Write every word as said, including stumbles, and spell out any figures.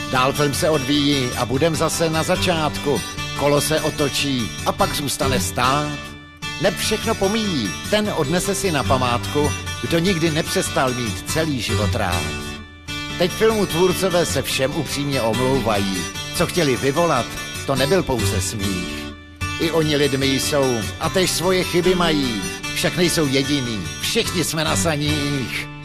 Dál film se odvíjí a budem zase na začátku. Kolo se otočí a pak zůstane stát. Neb všechno pomíjí, ten odnese si na památku, kdo nikdy nepřestal mít celý život rád. Teď filmu tvůrcové se všem upřímně omlouvají. Co chtěli vyvolat, to nebyl pouze smích. I oni lidmi jsou a též svoje chyby mají. Však nejsou jediný, všichni jsme na saních.